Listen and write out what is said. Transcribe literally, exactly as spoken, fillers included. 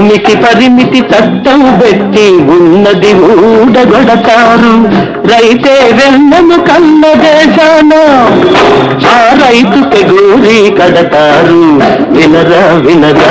భూమికి పరిమితి చట్టం పెట్టి ఉన్నది ఊడగొడతారు. రైతే వెన్నను కన్న దేశాన ఆ రైతుకి గోరి కడతారు. వినరా వినరా